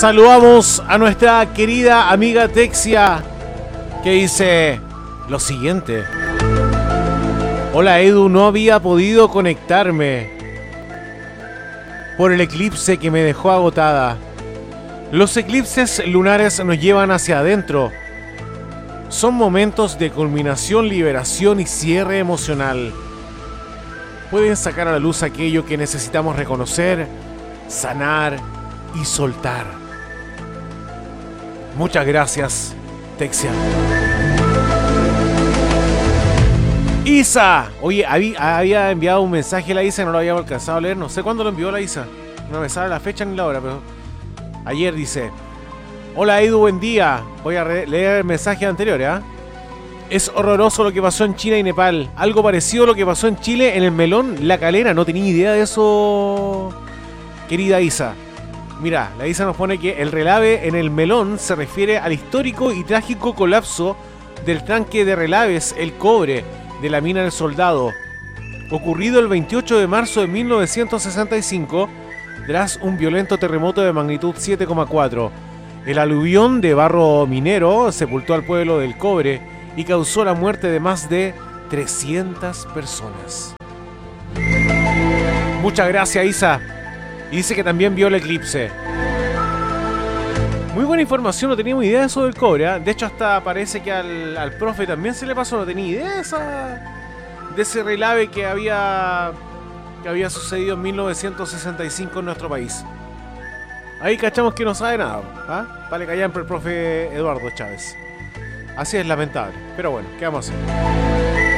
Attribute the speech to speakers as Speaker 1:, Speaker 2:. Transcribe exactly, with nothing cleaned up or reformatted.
Speaker 1: Saludamos a nuestra querida amiga Texia, que dice lo siguiente. Hola Edu, no había podido conectarme por el eclipse que me dejó agotada. Los eclipses lunares nos llevan hacia adentro. Son momentos de culminación, liberación y cierre emocional. Pueden sacar a la luz aquello que necesitamos reconocer, sanar y soltar. Muchas gracias, Texia. Isa, oye, había, había enviado un mensaje a la Isa y no lo habíamos alcanzado a leer. No sé cuándo lo envió la Isa. No me sale la fecha ni la hora, pero ayer dice: hola Edu, buen día. Voy a leer el mensaje anterior, ¿eh? Es horroroso lo que pasó en China y Nepal. Algo parecido a lo que pasó en Chile en el Melón, La Calera. No tenía idea de eso, querida Isa. Mira, la Isa nos pone que el relave en el Melón se refiere al histórico y trágico colapso del tanque de relaves El Cobre de la mina del Soldado, ocurrido el veintiocho de marzo de mil novecientos sesenta y cinco tras un violento terremoto de magnitud siete coma cuatro. El aluvión de barro minero sepultó al pueblo del Cobre y causó la muerte de más de trescientas personas. Muchas gracias, Isa. Y dice que también vio el eclipse. Muy buena información, no teníamos idea de eso del Cobre, ¿eh? De hecho, hasta parece que al, al profe también se le pasó, no tenía idea de, esa, de ese relave que había, que había sucedido en mil novecientos sesenta y cinco en nuestro país. Ahí cachamos que no sabe nada, ¿ah? Vale, callan por el profe Eduardo Chávez. Así es, lamentable. Pero bueno, ¿qué vamos a hacer?